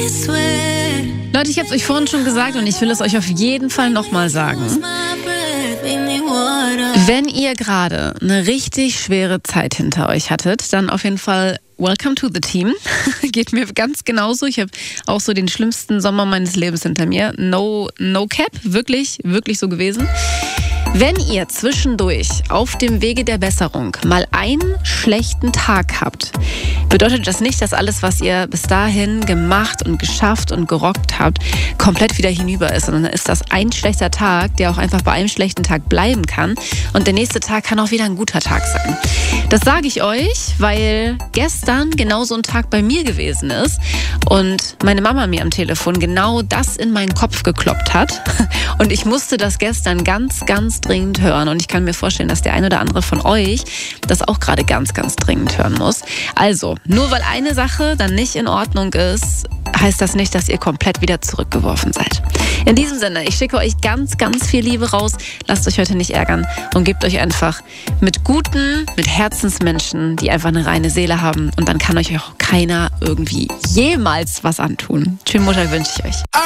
Leute, ich habe es euch vorhin schon gesagt und ich will es euch auf jeden Fall nochmal sagen. Wenn ihr gerade eine richtig schwere Zeit hinter euch hattet, dann auf jeden Fall welcome to the team. Geht mir ganz genauso. Ich habe auch so den schlimmsten Sommer meines Lebens hinter mir. No cap. Wirklich, wirklich so gewesen. Wenn ihr zwischendurch auf dem Wege der Besserung mal einen schlechten Tag habt, bedeutet das nicht, dass alles, was ihr bis dahin gemacht und geschafft und gerockt habt, komplett wieder hinüber ist, sondern dann ist das ein schlechter Tag, der auch einfach bei einem schlechten Tag bleiben kann und der nächste Tag kann auch wieder ein guter Tag sein. Das sage ich euch, weil gestern genau so ein Tag bei mir gewesen ist und meine Mama mir am Telefon genau das in meinen Kopf gekloppt hat und ich musste das gestern ganz, ganz dringend hören und ich kann mir vorstellen, dass der ein oder andere von euch das auch gerade ganz, ganz dringend hören muss. Also, nur weil eine Sache dann nicht in Ordnung ist, heißt das nicht, dass ihr komplett wieder zurückgeworfen seid. In diesem Sinne, ich schicke euch ganz, ganz viel Liebe raus. Lasst euch heute nicht ärgern und gebt euch einfach mit guten, mit Herzensmenschen, die einfach eine reine Seele haben und dann kann euch auch keiner irgendwie jemals was antun. Schönen Montag wünsche ich euch.